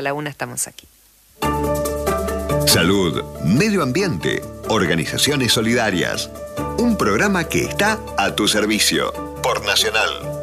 A la una estamos aquí. Salud, medio ambiente, organizaciones solidarias. Un programa que está a tu servicio por Nacional.